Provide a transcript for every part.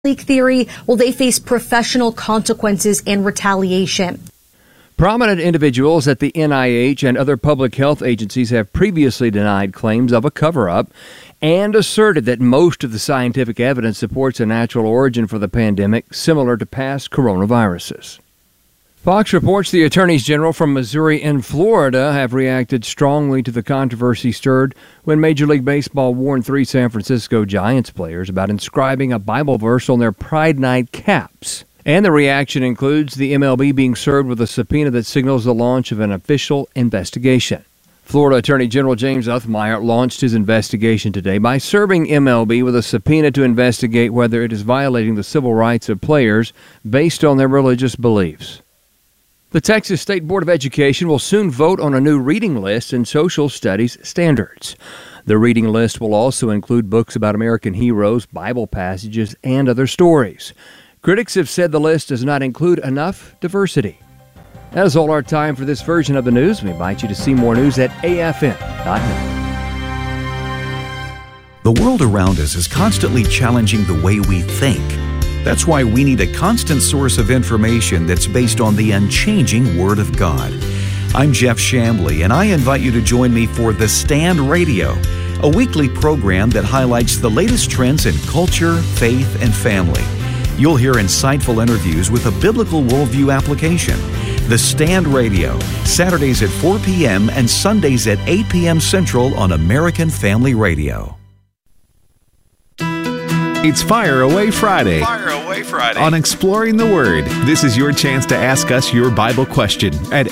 leak theory, will they face professional consequences and retaliation? Prominent individuals at the NIH and other public health agencies have previously denied claims of a cover-up and asserted that most of the scientific evidence supports a natural origin for the pandemic similar to past coronaviruses. Fox reports the attorneys general from Missouri and Florida have reacted strongly to the controversy stirred when Major League Baseball warned 3 San Francisco Giants players about inscribing a Bible verse on their Pride Night caps. And the reaction includes the MLB being served with a subpoena that signals the launch of an official investigation. Florida Attorney General James Uthmeier launched his investigation today by serving MLB with a subpoena to investigate whether it is violating the civil rights of players based on their religious beliefs. The Texas State Board of Education will soon vote on a new reading list and social studies standards. The reading list will also include books about American heroes, Bible passages, and other stories. Critics have said the list does not include enough diversity. That is all our time for this version of the news. We invite you to see more news at afn.net. The world around us is constantly challenging the way we think. That's why we need a constant source of information that's based on the unchanging Word of God. I'm Jeff Chambly, and I invite you to join me for The Stand Radio, a weekly program that highlights the latest trends in culture, faith, and family. You'll hear insightful interviews with a biblical worldview application. The Stand Radio, Saturdays at 4 p.m. and Sundays at 8 p.m. Central on American Family Radio. It's Fire Away Friday. On Exploring the Word. This is your chance to ask us your Bible question at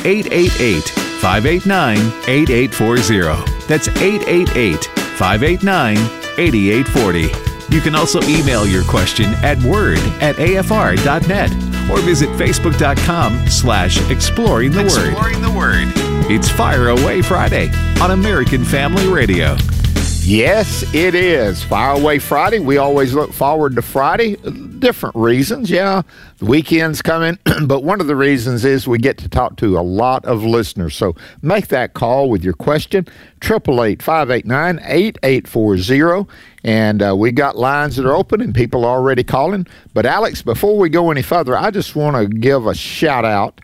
888-589-8840. That's 888-589-8840. You can also email your question at word@afr.net or visit facebook.com/exploring the word. It's Fire Away Friday on American Family Radio. Yes, it is Fire Away Friday. We always look forward to Friday. Different reasons, yeah. The weekend's coming, but one of the reasons is we get to talk to a lot of listeners. So make that call with your question, 888-589-8840. And we got lines that are open and people are already calling. But Alex, before we go any further, I just want to give a shout out.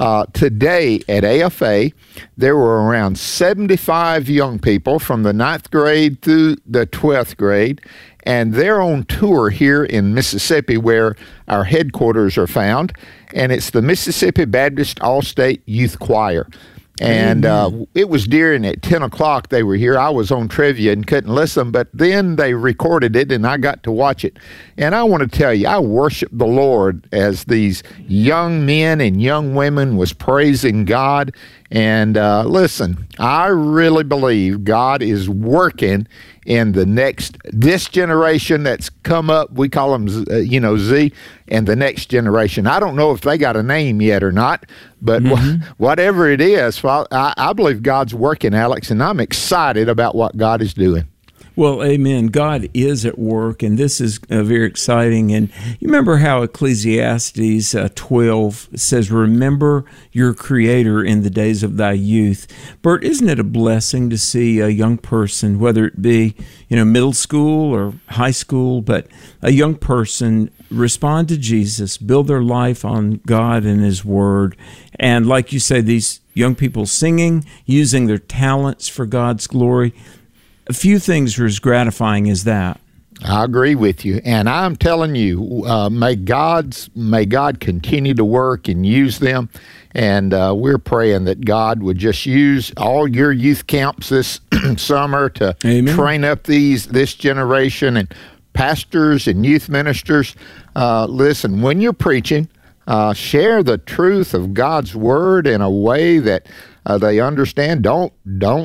Today at AFA, there were around 75 young people from the 9th grade through the 12th grade, and they're on tour here in Mississippi where our headquarters are found, and it's the Mississippi Baptist All-State Youth Choir. And it was during at 10 o'clock they were here. I was on trivia and couldn't listen, but then they recorded it and I got to watch it. And I want to tell you, I worship the Lord as these young men and young women was praising God. And listen, I really believe God is working in this generation that's come up. We call them, Z, and the next generation. I don't know if they got a name yet or not, but whatever it is, I believe God's working, Alex, and I'm excited about what God is doing. Well, amen. God is at work, and this is very exciting. And you remember how Ecclesiastes 12 says, "Remember your Creator in the days of thy youth." Bert, isn't it a blessing to see a young person, whether it be middle school or high school, but a young person respond to Jesus, build their life on God and His Word, and like you say, these young people singing, using their talents for God's glory. A few things are as gratifying as that. I agree with you, and I'm telling you, may God continue to work and use them, and we're praying that God would just use all your youth camps this summer to train up this generation, and pastors and youth ministers. Listen, when you're preaching, share the truth of God's Word in a way that they understand. Don't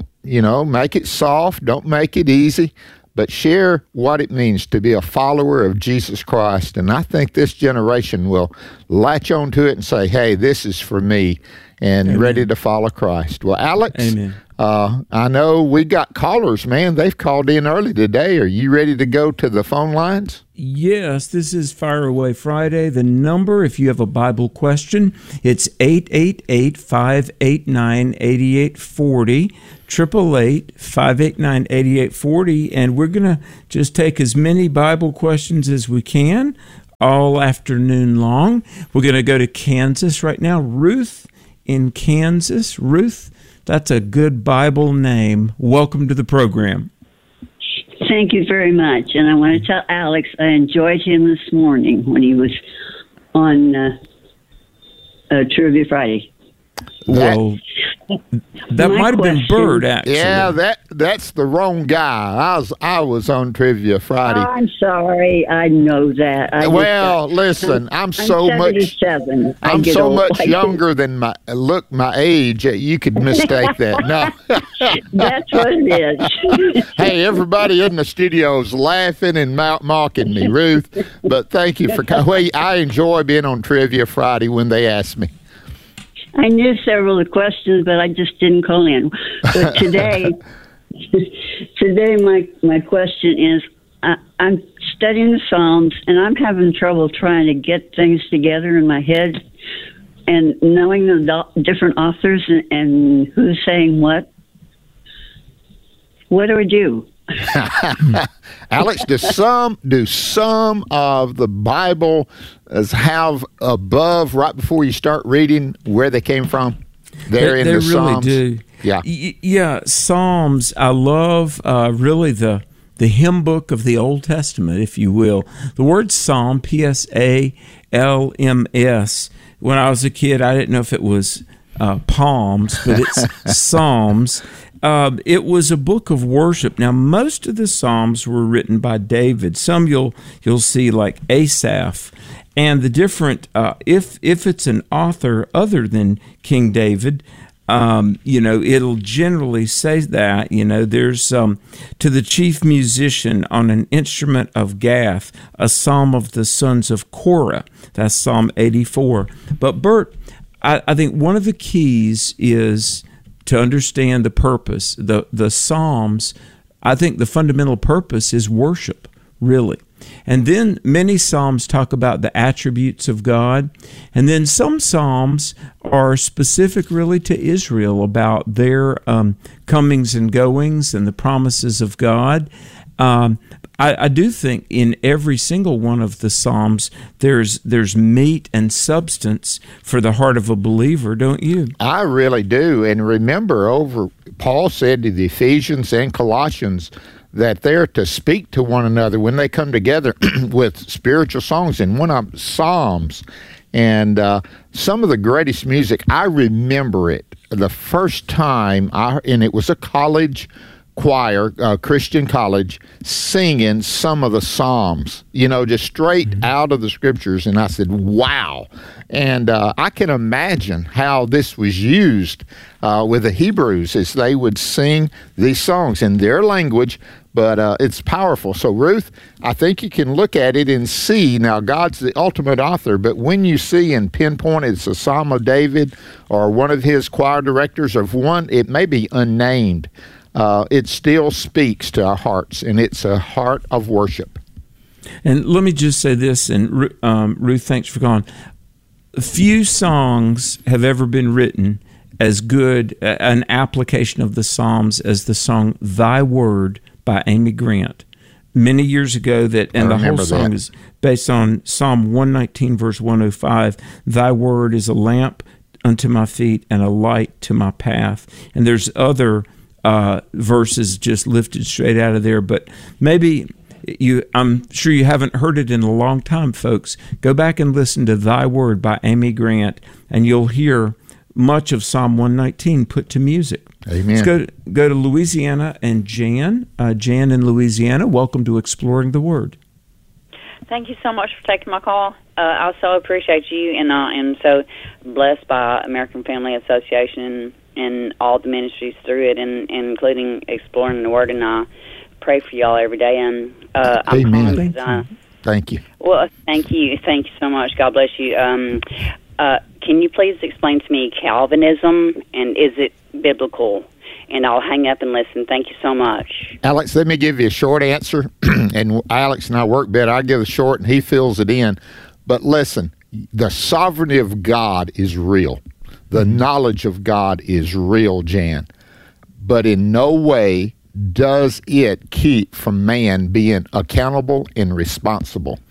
make it soft. Don't make it easy, but share what it means to be a follower of Jesus Christ. And I think this generation will latch onto it and say, hey, this is for me, and ready to follow Christ. Well, Alex, I know we got callers, man. They've called in early today. Are you ready to go to the phone lines? Yes, this is Fire Away Friday. The number, if you have a Bible question, it's 888-589-8840, 888-589-8840, and we're going to just take as many Bible questions as we can. all afternoon long. We're going to go to Kansas right now. Ruth in Kansas. Ruth, that's a good Bible name. Welcome to the program. Thank you very much. And I want to tell Alex I enjoyed him this morning when he was on Trivia Friday. Well, that might have been Bird, actually. Yeah, that's the wrong guy. I was on Trivia Friday. Oh, I'm sorry. I know that. Listen, I'm so 77. I'm so much younger than my age. You could mistake that. No, that's what it is. Hey, everybody in the studio is laughing and mocking me, Ruth. But thank you for coming. I enjoy being on Trivia Friday when they ask me. I knew several of the questions, but I just didn't call in. But today my question is, I'm studying the Psalms, and I'm having trouble trying to get things together in my head and knowing the different authors and who's saying what. What do I do? Alex, do some of the Bible have above right before you start reading where they came from? They really Psalms? Do. Yeah, yeah. Psalms. I love really the hymn book of the Old Testament, if you will. The word Psalm, Psalms. When I was a kid, I didn't know if it was palms, but it's Psalms. It was a book of worship. Now, most of the Psalms were written by David. Some you'll see like Asaph, and the different. If it's an author other than King David, it'll generally say that. There's to the chief musician on an instrument of Gath, a psalm of the sons of Korah. That's Psalm 84. But Bert, I think one of the keys is to understand the purpose. The Psalms, I think the fundamental purpose is worship, really. And then many Psalms talk about the attributes of God. And then some Psalms are specific really to Israel about their comings and goings and the promises of God. I do think in every single one of the Psalms there's meat and substance for the heart of a believer, don't you? I really do. And remember, Paul said to the Ephesians and Colossians that they're to speak to one another when they come together with spiritual songs, and one of them, Psalms. And some of the greatest music, I remember it the first time, and it was a college choir, Christian college, singing some of the Psalms, just straight out of the scriptures. And I said, wow. And I can imagine how this was used with the Hebrews as they would sing these songs in their language, but it's powerful. So, Ruth, I think you can look at it and see, now God's the ultimate author, but when you see and pinpoint it's a Psalm of David or one of his choir directors or one, it may be unnamed, it still speaks to our hearts, and it's a heart of worship. And let me just say this, and Ruth, thanks for calling. Few songs have ever been written as good an application of the Psalms as the song "Thy Word" by Amy Grant. Many years ago, and the whole song is based on Psalm 119, verse 105. Thy word is a lamp unto my feet and a light to my path. And there's other verses just lifted straight out of there, but maybe I'm sure you haven't heard it in a long time, folks. Go back and listen to Thy Word by Amy Grant, and you'll hear much of Psalm 119 put to music. Amen. Let's go to Louisiana and Jan. Jan in Louisiana, welcome to Exploring the Word. Thank you so much for taking my call. I so appreciate you, and I am so blessed by American Family Association and all the ministries through it, and including Exploring the Word, and I pray for y'all every day. And I'm Amen. Thank you. Well, thank you so much. God bless you. Can you please explain to me Calvinism, and is it biblical? And I'll hang up and listen. Thank you so much. Alex, let me give you a short answer. And Alex and I work better. I give a short, and he fills it in. But listen, the sovereignty of God is real. The knowledge of God is real, Jan. But in no way does it keep from man being accountable and responsible.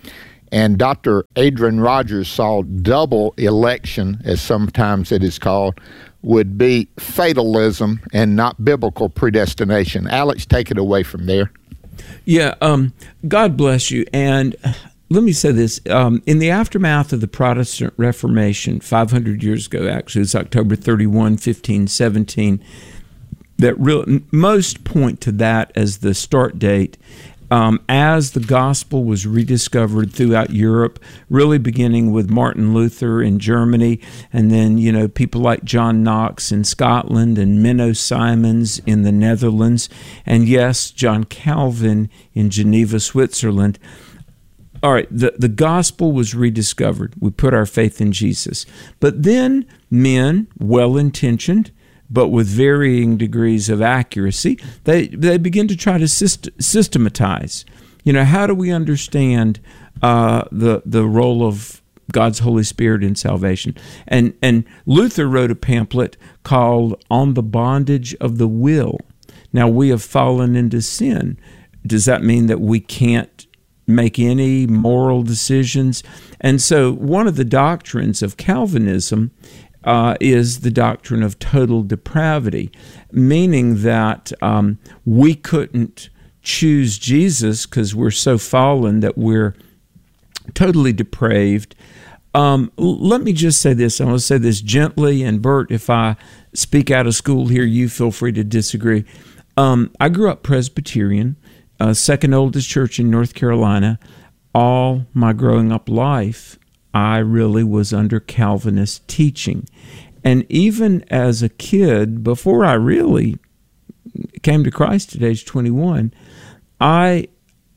and Dr. Adrian Rogers saw double election, as sometimes it is called, would be fatalism and not biblical predestination. Alex, take it away from there. Yeah, God bless you. And let me say this. In the aftermath of the Protestant Reformation, 500 years ago, actually, it's October 31, 1517, that most point to that as the start date. As the gospel was rediscovered throughout Europe, really beginning with Martin Luther in Germany, and then, people like John Knox in Scotland and Menno Simons in the Netherlands, and yes, John Calvin in Geneva, Switzerland. All right, the gospel was rediscovered. We put our faith in Jesus. But then men, well-intentioned, but with varying degrees of accuracy, they begin to try to systematize. How do we understand the role of God's Holy Spirit in salvation? And Luther wrote a pamphlet called On the Bondage of the Will. Now, we have fallen into sin. Does that mean that we can't make any moral decisions? And so one of the doctrines of Calvinism is the doctrine of total depravity, meaning that we couldn't choose Jesus because we're so fallen that we're totally depraved. Let me just say this. I want to say this gently, and Bert, if I speak out of school here, you feel free to disagree. I grew up Presbyterian, second oldest church in North Carolina. All my growing up life, I really was under Calvinist teaching. And even as a kid, before I really came to Christ at age 21, I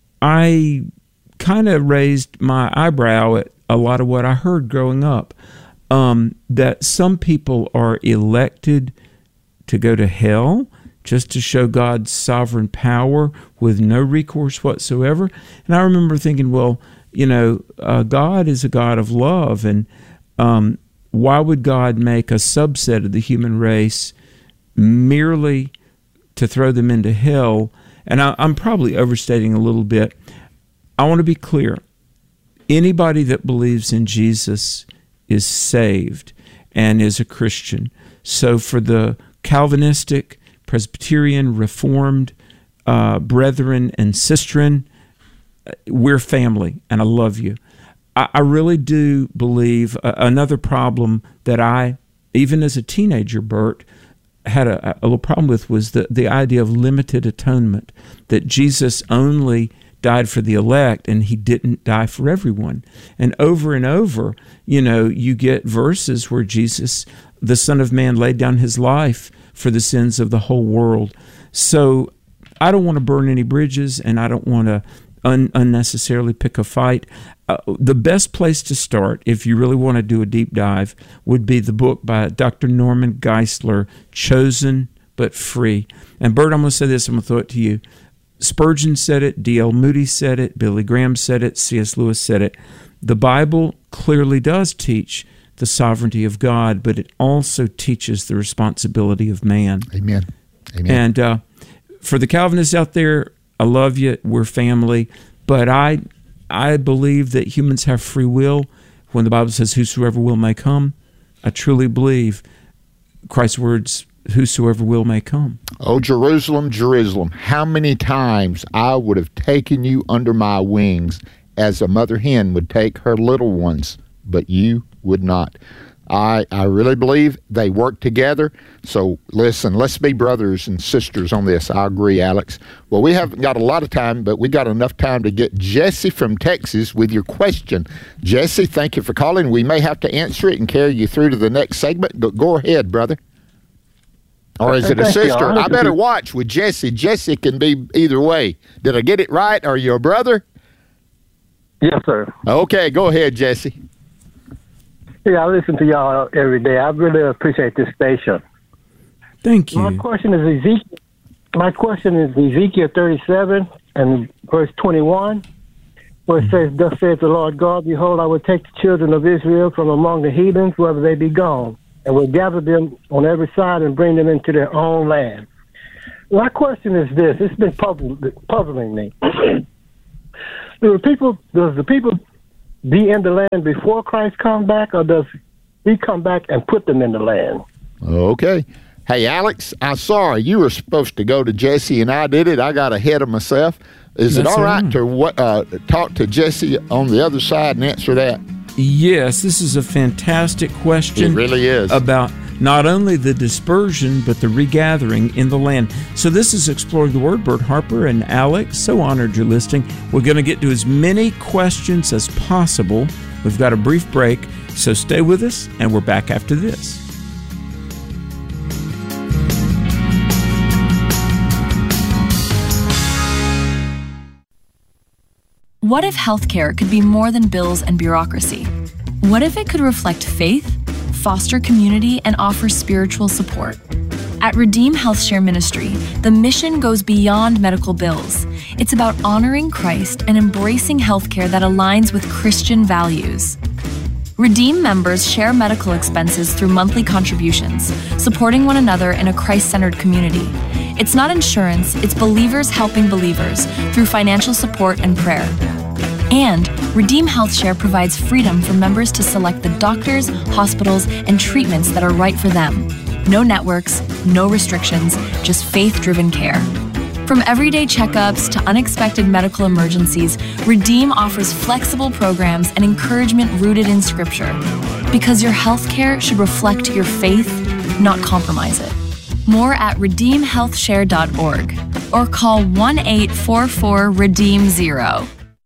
kind of raised my eyebrow at a lot of what I heard growing up, that some people are elected to go to hell just to show God's sovereign power with no recourse whatsoever. And I remember thinking, well, God is a God of love, and why would God make a subset of the human race merely to throw them into hell? And I'm probably overstating a little bit. I want to be clear. Anybody that believes in Jesus is saved and is a Christian. So for the Calvinistic, Presbyterian, Reformed brethren and sistren, we're family, and I love you. I really do believe another problem that I, even as a teenager, Bert, had a little problem with was the idea of limited atonement, that Jesus only died for the elect and he didn't die for everyone. And over, you get verses where Jesus, the Son of Man, laid down his life for the sins of the whole world. So I don't want to burn any bridges, and I don't want to unnecessarily pick a fight. The best place to start, if you really want to do a deep dive, would be the book by Dr. Norman Geisler, Chosen but Free. And Bert, I'm going to say this, I'm going to throw it to you. Spurgeon said it, D.L. Moody said it, Billy Graham said it, C.S. Lewis said it. The Bible clearly does teach the sovereignty of God, but it also teaches the responsibility of man. Amen. Amen. And for the Calvinists out there, I love you. We're family. But I believe that humans have free will. When the Bible says, whosoever will may come, I truly believe Christ's words, whosoever will may come. Oh, Jerusalem, Jerusalem, how many times I would have taken you under my wings as a mother hen would take her little ones, but you would not. I really believe they work together. So listen, let's be brothers and sisters on this. I agree, Alex. Well, we haven't got a lot of time, but we got enough time to get Jesse from Texas with your question. Jesse, thank you for calling. We may have to answer it and carry you through to the next segment. Go ahead, brother. Or is it a sister? I better watch with Jesse. Jesse can be either way. Did I get it right? Are you a brother? Yes, sir. Okay, go ahead, Jesse. Yeah, I listen to y'all every day. I really appreciate this station. Thank you. My question is Ezekiel 37 and verse 21, where it says, "Thus saith the Lord God, behold, I will take the children of Israel from among the heathens, wherever they be gone, and will gather them on every side and bring them into their own land." My question is this. It's been puzzling me. Does the people be in the land before Christ comes back, or does he come back and put them in the land? Okay. Hey, Alex, I'm sorry. You were supposed to go to Jesse, and I did it. I got ahead of myself. Is it all right to talk to Jesse on the other side and answer that? Yes, this is a fantastic question. It really is. About not only the dispersion, but the regathering in the land. So this is Exploring the Word. Bert Harper and Alex, so honored you're listening. We're going to get to as many questions as possible. We've got a brief break, so stay with us, and we're back after this. What if healthcare could be more than bills and bureaucracy? What if it could reflect faith, foster community, and offer spiritual support? At Redeem Health Share Ministry, the mission goes beyond medical bills. It's about honoring Christ and embracing healthcare that aligns with Christian values. Redeem members share medical expenses through monthly contributions, supporting one another in a Christ-centered community. It's not insurance, it's believers helping believers through financial support and prayer. And Redeem Health Share provides freedom for members to select the doctors, hospitals, and treatments that are right for them. No networks, no restrictions, just faith-driven care. From everyday checkups to unexpected medical emergencies, Redeem offers flexible programs and encouragement rooted in Scripture. Because your health care should reflect your faith, not compromise it. More at redeemhealthshare.org or call 1-844-REDEEM-0.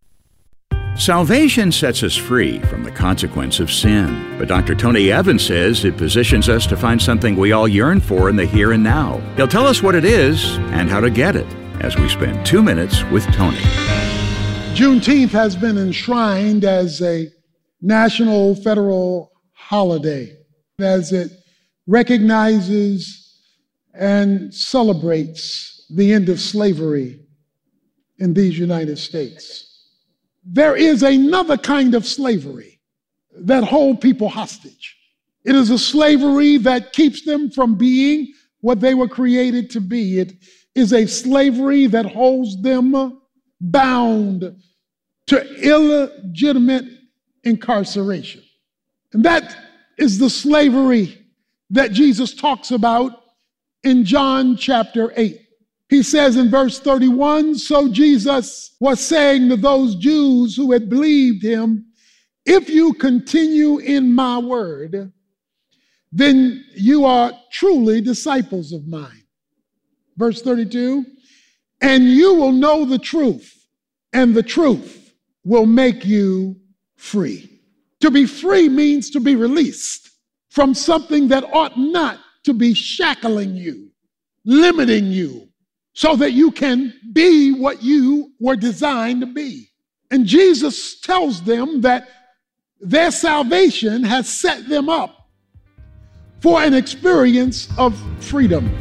Salvation sets us free from the consequence of sin. But Dr. Tony Evans says it positions us to find something we all yearn for in the here and now. He'll tell us what it is and how to get it as we spend 2 minutes with Tony. Juneteenth has been enshrined as a national federal holiday as it recognizes and celebrates the end of slavery in these United States. There is another kind of slavery that holds people hostage. It is a slavery that keeps them from being what they were created to be. It is a slavery that holds them bound to illegitimate incarceration. And that is the slavery that Jesus talks about in John chapter 8. He says in verse 31, so Jesus was saying to those Jews who had believed him, if you continue in my word, then you are truly disciples of mine. Verse 32, and you will know the truth, and the truth will make you free. To be free means to be released from something that ought not to be shackling you, limiting you, so that you can be what you were designed to be. And Jesus tells them that their salvation has set them up for an experience of freedom.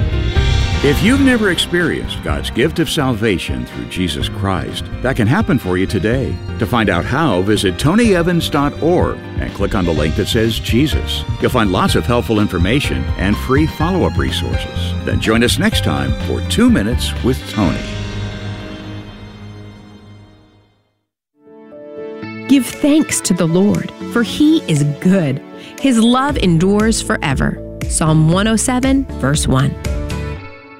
If you've never experienced God's gift of salvation through Jesus Christ, that can happen for you today. To find out how, visit tonyevans.org and click on the link that says Jesus. You'll find lots of helpful information and free follow-up resources. Then join us next time for 2 Minutes with Tony. Give thanks to the Lord, for He is good. His love endures forever. Psalm 107, verse 1.